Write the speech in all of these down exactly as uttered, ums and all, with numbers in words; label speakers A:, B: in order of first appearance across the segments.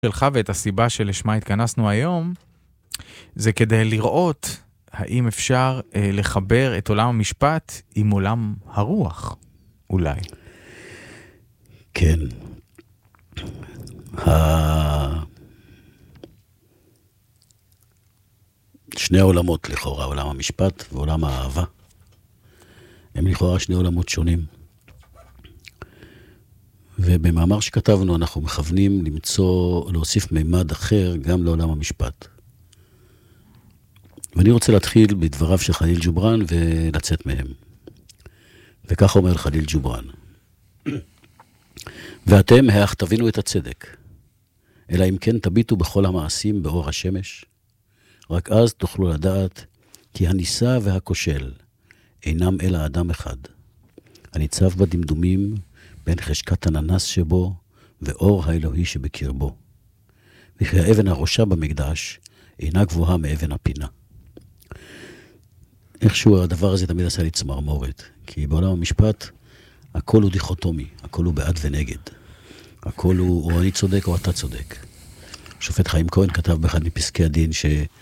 A: שלך ואת הסיבה שלשמה התכנסנו היום, זה כדי לראות האם אפשר אה, לחבר את עולם המשפט עם עולם הרוח, אולי.
B: כן. ה... שני עולמות לכאורה, עולם המשפט ועולם האהבה, הם לכאורה שני עולמות שונים. ובמאמר שכתבנו אנחנו מכוונים למצוא, להוסיף מימד אחר גם לעולם המשפט. ואני רוצה להתחיל בדבריו של חליל ג'ובראן ולצאת מהם. וכך אומר חליל ג'ובראן: ואתם האח תבינו את הצדק, אלא אם כן תביטו בכל המעשים באור השמש, רק אז תוכלו לדעת כי הניסה והכושל אינם אלא אדם אחד, הניצב בדמדומים בין חשקת הננס שבו ואור האלוהי שבקרבו. וכי האבן הראשה במקדש אינה גבוהה מאבן הפינה. איכשהו הדבר הזה תמיד עשה לי צמרמורת, כי בעולם המשפט הכל הוא דיכוטומי, הכל הוא בעד ונגד. הכל הוא או אני צודק או אתה צודק. שופט חיים כהן כתב באחד מפסקי הדין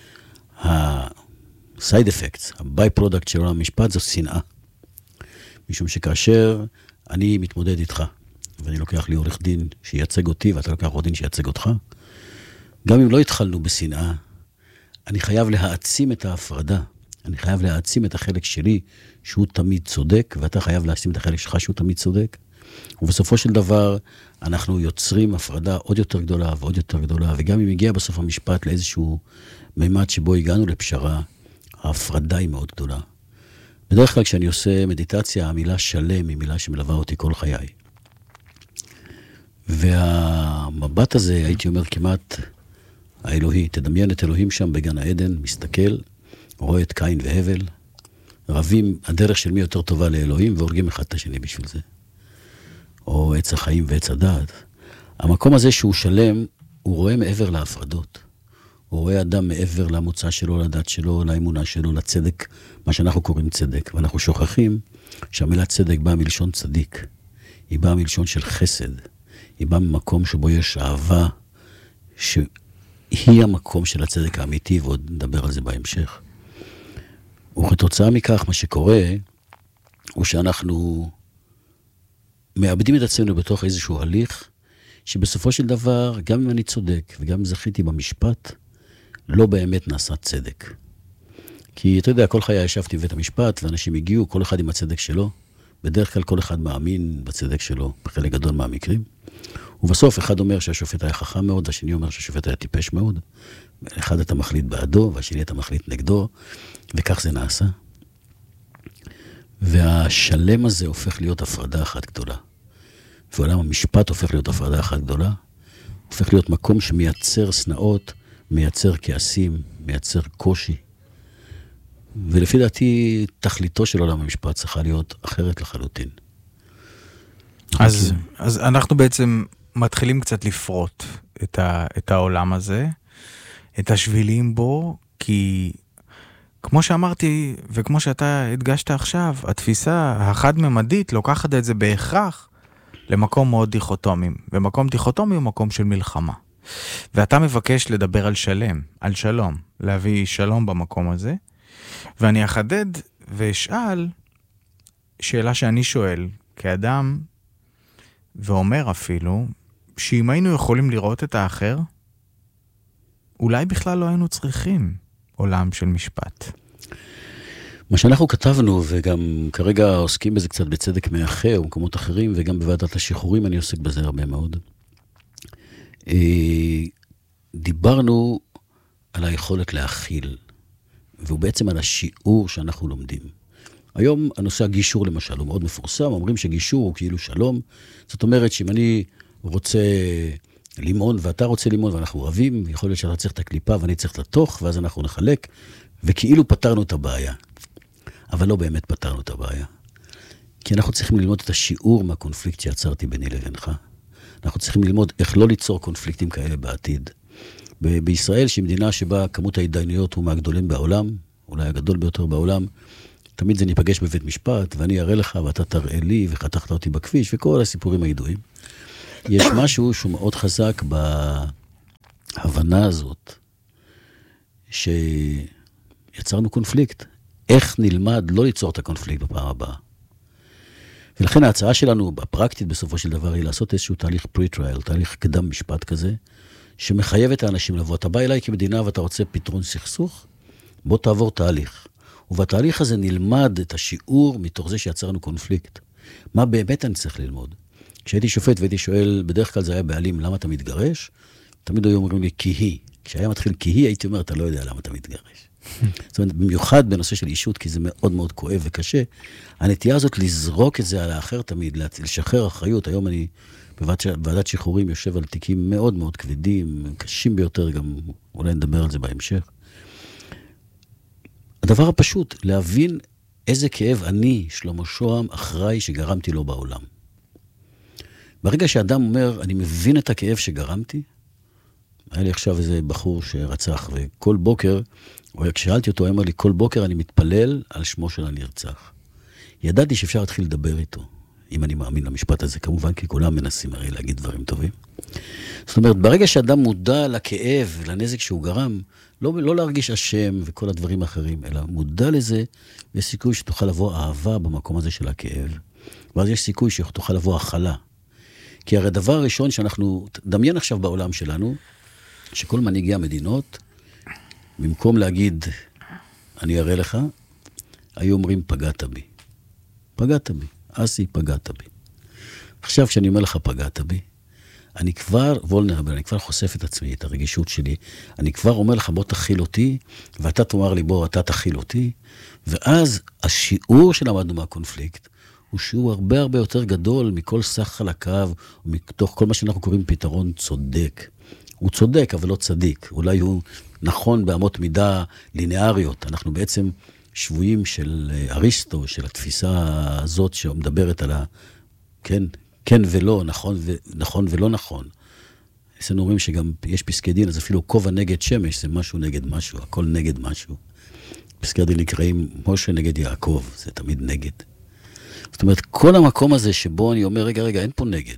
B: שה-side effects, ה-by product של עולם המשפט זו שנאה. משום שכאשר אני מתמודד איתך, ואני לוקח לי עורך דין שייצג אותי, ואתה לוקח עורך דין שייצג אותך, גם אם לא התחלנו בשנאה, אני חייב להעצים את ההפרדה. אני חייב להעצים את החלק שלי שהוא תמיד צודק, ואתה חייב להעצים את החלק שלך שהוא תמיד צודק. ובסופו של דבר, אנחנו יוצרים הפרדה עוד יותר גדולה ועוד יותר גדולה, וגם אם הגיע בסוף המשפט לאיזשהו מימד שבו הגענו לפשרה, ההפרדה היא מאוד גדולה. בדרך כלל כשאני עושה מדיטציה, המילה שלם היא מילה שמלווה אותי כל חיי. והמבט הזה, הייתי אומר כמעט האלוהי, תדמיין את אלוהים שם בגן העדן, מסתכל, רואה את קין והבל, רבים הדרך של מי יותר טובה לאלוהים, והורגים אחד את השני בשביל זה. או עץ החיים ועץ הדעת. המקום הזה שהוא שלם, הוא רואה מעבר להפרדות. הוא רואה אדם מעבר למוצא שלו, לדת שלו, לאמונה שלו, לצדק, מה שאנחנו קוראים צדק. ואנחנו שוכחים שהמילה צדק באה מלשון צדיק. היא באה מלשון של חסד. היא באה ממקום שבו יש אהבה, שהיא המקום של הצדק האמיתי, ועוד נדבר על זה בהמשך. וכתוצאה מכך, מה שקורה, הוא שאנחנו מאבדים את עצמנו בתוך איזשהו הליך, שבסופו של דבר, גם אם אני צודק, וגם אם זכיתי במשפט, לא באמת נעשה צדק. כי אתה יודע, כל חיי ישבתי בבית המשפט, ואנשים הגיעו, כל אחד עם הצדק שלו. בדרך כלל כל אחד מאמין בצדק שלו, בחלק גדול מהמקרים. ובסוף אחד אומר שהשופט היה חכם מאוד, והשני אומר שהשופט היה טיפש מאוד. אחד אתה מחליט בעדו, והשני אתה מחליט נגדו, וכך זה נעשה. והשלם הזה הופך להיות הפרדה אחת גדולה. ועולם המשפט הופך להיות הפרדה אחת גדולה. הופך להיות מקום שמייצר סנאות, מייצר כעסים, מייצר קושי. ולפי דעתי, תכליתו של עולם המשפט צריכה להיות אחרת לחלוטין.
A: אז, אז אנחנו בעצם מתחילים קצת לפרוט את, ה, את העולם הזה, את השבילים בו, כי כמו שאמרתי, וכמו שאתה הדגשת עכשיו, התפיסה החד-ממדית לוקחת את זה בהכרח למקום מאוד דיכוטומי. ומקום דיכוטומי הוא מקום של מלחמה. ואתה מבקש לדבר על שלם, על שלום, להביא שלום במקום הזה. ואני אחדד ואשאל שאלה שאני שואל כאדם, ואומר אפילו, שאם היינו יכולים לראות את האחר, אולי בכלל לא היינו צריכים עולם של משפט.
B: מה שאנחנו כתבנו, וגם כרגע עוסקים בזה קצת בצדק מאחר, ומקומות אחרים, וגם בוועדת השחרורים אני עוסק בזה הרבה מאוד. דיברנו על היכולת להכיל, והוא בעצם על השיעור שאנחנו לומדים. היום הנושא הגישור למשל הוא מאוד מפורסם, אומרים שגישור הוא כאילו שלום, זאת אומרת שאם אני רוצה לימון ואתה רוצה לימון ואנחנו רבים, יכול להיות שאתה צריך את הקליפה ואני צריך את התוך, ואז אנחנו נחלק, וכאילו פתרנו את הבעיה. אבל לא באמת פתרנו את הבעיה. כי אנחנו צריכים ללמוד את השיעור מהקונפליקט שיצרתי ביני לבינך. אנחנו צריכים ללמוד איך לא ליצור קונפליקטים כאלה בעתיד. ב- בישראל, שהיא מדינה שבה כמות ההתדיינויות הוא מהגדולים בעולם, אולי הגדול ביותר בעולם, תמיד זה ניפגש בבית משפט, ואני אראה לך ואתה תראה לי, וחתכת אותי בכביש, וכל הסיפורים הידועים. יש משהו שהוא מאוד חזק ב... ההבנה הזאת, שיצרנו קונפליקט. איך נלמד לא ליצור את הקונפליקט בפעם הבאה? ולכן ההצעה שלנו, הפרקטית בסופו של דבר, היא לעשות איזשהו תהליך פרי-טרייל, תהליך קדם משפט כזה, שמחייב את האנשים לבוא. אתה בא אליי כמדינה ואתה רוצה פתרון סכסוך, בוא תעבור תהליך. ובתהליך הזה נלמד את השיעור מתוך זה שיצרנו קונפליקט. מה באמת אני צריך ללמוד? כשהייתי שופט והייתי שואל, בדרך כלל זה היה בעלים, למה אתה מתגרש? תמיד היו אומרים לי, כי היא. כשהיה מתחיל כי היא, הייתי אומר, אתה לא יודע למה אתה מתגרש. זאת אומרת, במיוחד בנושא של אישות, כי זה מאוד מאוד כואב וקשה, הנטייה הזאת לזרוק את זה על האחר תמיד, לשחרר אחריות. היום אני בוועדת שחרורים יושב על תיקים מאוד מאוד כבדים, קשים ביותר, גם אולי נדבר על זה בהמשך. הדבר הפשוט, להבין איזה כאב אני, שלמה שוהם, אחראי שגרמתי לו בעולם. ברגע שאדם אומר, אני מבין את הכאב שגרמתי, היה לי עכשיו איזה בחור שרצח, וכל בוקר, כששאלתי אותו, הוא אמר לי, כל בוקר אני מתפלל על שמו של הנרצח. ידעתי שאפשר להתחיל לדבר איתו, אם אני מאמין למשפט הזה, כמובן, כי כולם מנסים הרי להגיד דברים טובים. זאת אומרת, ברגע שאדם מודע לכאב, לנזק שהוא גרם, לא, לא להרגיש אשם וכל הדברים האחרים, אלא מודע לזה, יש סיכוי שתוכל לבוא אהבה במקום הזה של הכאב, ואז יש סיכוי שתוכל לבוא הכלה. כי הרי הדבר הראשון שאנחנו, דמיין עכשיו בעולם שלנו, שכל מנהיגי המדינות, במקום להגיד, אני אראה לך, היו אומרים, פגעת בי. פגעת בי. אסי, פגעת בי. עכשיו, כשאני אומר לך, פגעת בי, אני כבר, וולנרבל, אני כבר חושף את עצמי, את הרגישות שלי, אני כבר אומר לך, בוא תכיל אותי, ואתה תאמר לי, בוא, אתה תכיל אותי, ואז השיעור שלמדנו מהקונפליקט, הוא שיעור הרבה הרבה יותר גדול מכל סך חלקיו, ומתוך כל מה שאנחנו קוראים פתרון צודק. הוא צודק, אבל לא צדיק. אולי הוא נכון באמות מידה לינאריות. אנחנו בעצם שבויים של אריסטו, של התפיסה הזאת שמדברת על ה... כן, כן ולא, נכון, ו... נכון ולא נכון. אצלנו אומרים שגם יש פסקי דין, אז אפילו כובע נגד שמש, זה משהו נגד משהו, הכל נגד משהו. פסקי דין נקראים משה נגד יעקב, זה תמיד נגד. זאת אומרת, כל המקום הזה שבו אני אומר, רגע, רגע, אין פה נגד.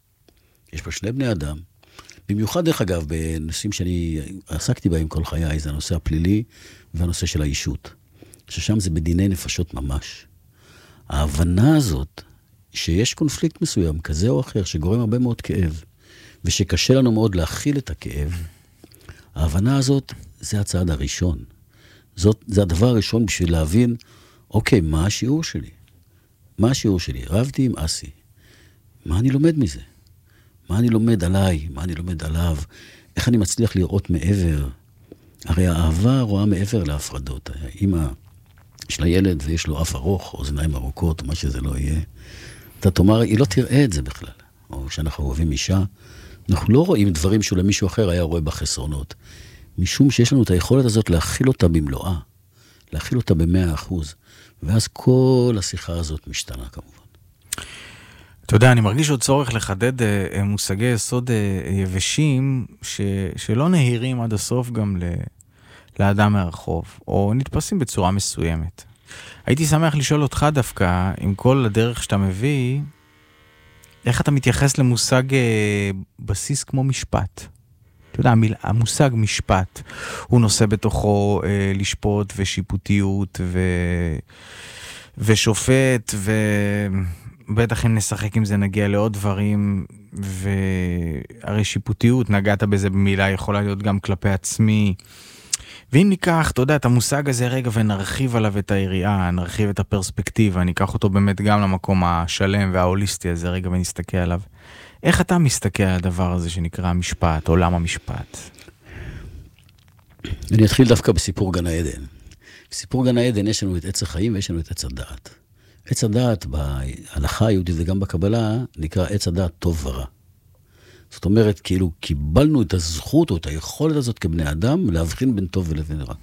B: יש פה שני בני אדם, במיוחד דרך אגב, בנושאים שאני עסקתי בהם כל חיי, זה הנושא הפלילי והנושא של האישות. ששם זה בדיני נפשות ממש. ההבנה הזאת, שיש קונפליקט מסוים, כזה או אחר, שגורם הרבה מאוד כאב, ושקשה לנו מאוד להכיל את הכאב, ההבנה הזאת, זה הצעד הראשון. זאת, זה הדבר הראשון בשביל להבין, אוקיי, מה השיעור שלי? מה השיעור שלי? רבתי עם אסי. מה אני לומד מזה? מה אני לומד עליי? מה אני לומד עליו? איך אני מצליח לראות מעבר? הרי האהבה רואה מעבר להפרדות. האמא יש לה ילד ויש לו אף ארוך, אוזניים ארוכות, או מה שזה לא יהיה. אתה תאמר, היא לא תראה את זה בכלל. או שאנחנו אוהבים אישה, אנחנו לא רואים דברים שאולי מישהו אחר היה רואה בחסרונות. משום שיש לנו את היכולת הזאת להכיל אותה במלואה. להכיל אותה במאה אחוז. ואז כל השיחה הזאת משתנה כמובן.
A: אתה יודע, אני מרגיש עוד צורך לחדד אה, מושגי יסוד אה, יבשים, ש, שלא נהירים עד הסוף גם ל, לאדם מהרחוב, או נתפסים בצורה מסוימת. הייתי שמח לשאול אותך דווקא, עם כל הדרך שאתה מביא, איך אתה מתייחס למושג אה, בסיס כמו משפט? אתה יודע, המיל, המושג משפט, הוא נושא בתוכו אה, לשפוט ושיפוטיות ו, ושופט ו... בטח אם נשחק עם זה נגיע לעוד דברים, והרי שיפוטיות, נגעת בזה במילה, יכולה להיות גם כלפי עצמי. ואם ניקח, אתה יודע, את המושג הזה רגע ונרחיב עליו את היריעה, נרחיב את הפרספקטיבה, ניקח אותו באמת גם למקום השלם וההוליסטי הזה רגע ונסתכל עליו. איך אתה מסתכל על הדבר הזה שנקרא משפט, עולם המשפט?
B: אני אתחיל דווקא בסיפור גן העדן. בסיפור גן העדן יש לנו את עץ החיים ויש לנו את עץ הדעת. עץ הדעת בהלכה היהודית וגם בקבלה נקרא עץ הדעת טוב ורע. זאת אומרת, כאילו קיבלנו את הזכות או את היכולת הזאת כבני אדם להבחין בין טוב ולבין רע.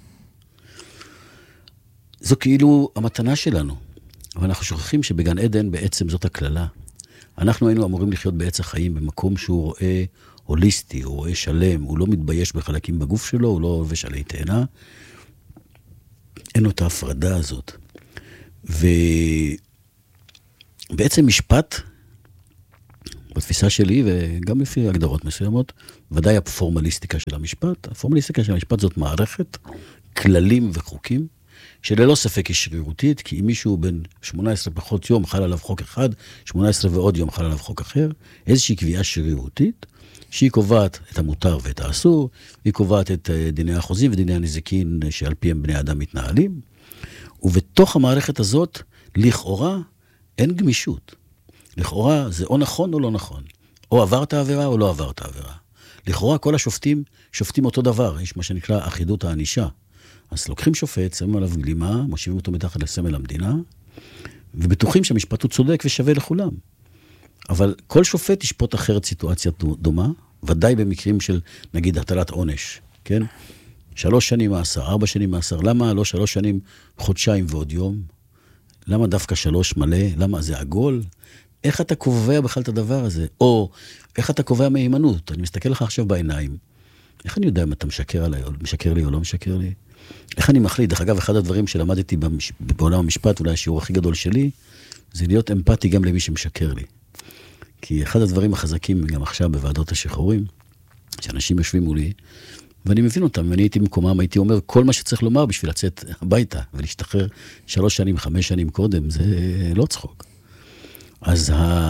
B: זו כאילו המתנה שלנו. אבל אנחנו שוכחים שבגן עדן בעצם זאת הכללה. אנחנו היינו אמורים לחיות בעץ החיים במקום שהוא רואה הוליסטי, הוא רואה שלם, הוא לא מתבייש בחלקים בגוף שלו, הוא לא לובש עלי תאנה. אין לו את ההפרדה הזאת. ובעצם משפט בתפיסה שלי, וגם לפי הגדרות מסוימות, ודאי הפורמליסטיקה של המשפט. הפורמליסטיקה של המשפט זאת מערכת, כללים וחוקים, שללא ספק היא שרירותית, כי אם מישהו בין שמונה עשרה פחות יום חל עליו חוק אחד, שמונה עשרה ועוד יום חל עליו חוק אחר, איזושהי קביעה שרירותית, שהיא קובעת את המותר ואת האסור, היא קובעת את דיני החוזים ודיני הנזיקין שעל פיהם בני אדם מתנהלים, ובתוך המערכת הזאת, לכאורה, אין גמישות. לכאורה זה או נכון או לא נכון. או עברת העבירה או לא עברת העבירה. לכאורה כל השופטים שופטים אותו דבר, יש מה שנקרא אחידות הענישה. אז לוקחים שופט, שמים עליו גלימה, מושיבים אותו מתחת לסמל המדינה, ובטוחים שהמשפט הוא צודק ושווה לכולם. אבל כל שופט ישפוט אחרת סיטואציה דומה, ודאי במקרים של, נגיד, הטלת עונש, כן? שלוש שנים מאסר, ארבע שנים מאסר, למה לא שלוש שנים, חודשיים ועוד יום? למה דווקא שלוש מלא? למה זה עגול? איך אתה קובע בכלל את הדבר הזה? או איך אתה קובע מהימנות? אני מסתכל לך עכשיו בעיניים. איך אני יודע אם אתה משקר עליי, או משקר לי או לא משקר לי? איך אני מחליט? דרך אגב, אחד הדברים שלמדתי במש... בעולם המשפט, אולי השיעור הכי גדול שלי, זה להיות אמפתי גם למי שמשקר לי. כי אחד הדברים החזקים, גם עכשיו בוועדות השחרורים, שאנשים יושבים מולי, ואני מבין אותם, ואני הייתי במקומם, הייתי אומר, כל מה שצריך לומר בשביל לצאת הביתה, ולהשתחרר שלוש שנים, חמש שנים קודם, זה לא צחוק. אז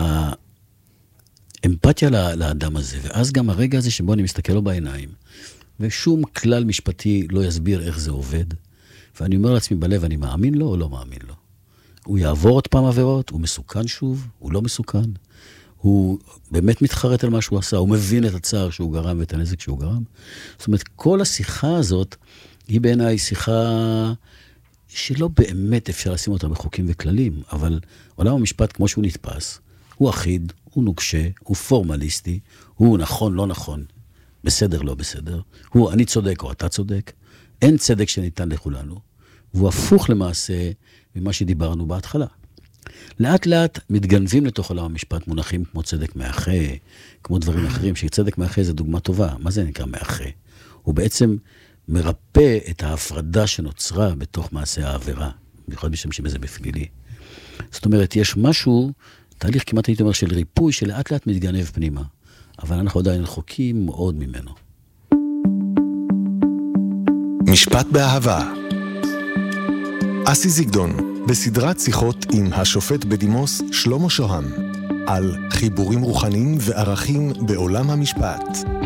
B: האמפתיה לאדם הזה, ואז גם הרגע הזה שבו אני מסתכל לו בעיניים, ושום כלל משפטי לא יסביר איך זה עובד, ואני אומר לעצמי בלב, אני מאמין לו או לא מאמין לו? הוא יעבור עוד פעם עבירות, הוא מסוכן שוב, הוא לא מסוכן, הוא באמת מתחרט על מה שהוא עשה, הוא מבין את הצער שהוא גרם ואת הנזק שהוא גרם. זאת אומרת, כל השיחה הזאת היא בעיניי שיחה שלא באמת אפשר לשים אותה בחוקים וכללים, אבל עולם המשפט כמו שהוא נתפס, הוא אחיד, הוא נוקשה, הוא פורמליסטי, הוא נכון, לא נכון, בסדר, לא בסדר, הוא אני צודק או אתה צודק, אין צדק שניתן לכולנו, והוא הפוך למעשה ממה שדיברנו בהתחלה. לאט לאט מתגנבים לתוך עולם המשפט מונחים כמו צדק מאחה, כמו דברים אחרים, שצדק מאחה זה דוגמה טובה. מה זה נקרא מאחה? הוא בעצם מרפא את ההפרדה שנוצרה בתוך מעשה העבירה, במיוחד משתמשים בזה בפלילי. זאת אומרת, יש משהו, תהליך כמעט הייתי אומר של ריפוי, שלאט לאט מתגנב פנימה, אבל אנחנו עדיין רחוקים מאוד ממנו.
C: משפט באהבה. אסי זיגדון בסדרת שיחות עם השופט בדימוס שלמה שוהם על חיבורים רוחניים וערכים בעולם המשפט.